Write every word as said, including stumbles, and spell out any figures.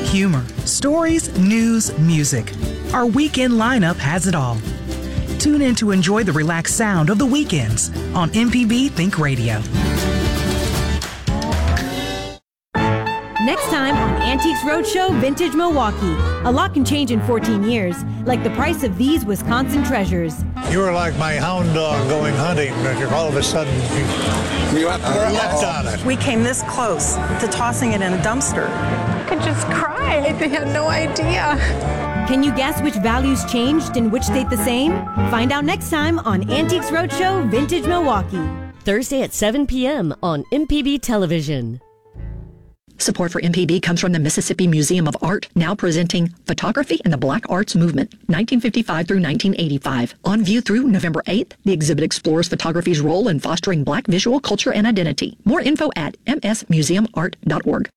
humor, stories, news, music. Our weekend lineup has it all. Tune in to enjoy the relaxed sound of the weekends on M P B Think Radio. Next time on Antiques Roadshow Vintage Milwaukee. A lot can change in fourteen years, like the price of these Wisconsin treasures. You were like my hound dog going hunting, but all of a sudden you, you uh, left on it. We came this close to tossing it in a dumpster. I could just cry. They had no idea. Can you guess which values changed and which stayed the same? Find out next time on Antiques Roadshow Vintage Milwaukee. Thursday at seven p.m. on M P B Television. Support for M P B comes from the Mississippi Museum of Art, now presenting Photography and the Black Arts Movement, nineteen fifty-five through nineteen eighty-five. On view through November eighth, the exhibit explores photography's role in fostering Black visual culture and identity. More info at m s museum art dot org.